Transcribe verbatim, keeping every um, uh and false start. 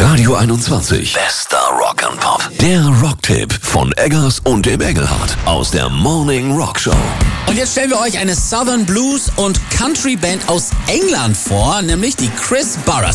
Radio einundzwanzig. Bester Rock and Pop. Der Rocktipp von Eggers und dem Engelhardt aus der Morning Rock Show. Und jetzt stellen wir euch eine Southern Blues und Country Band aus England vor, nämlich die Chris Barras.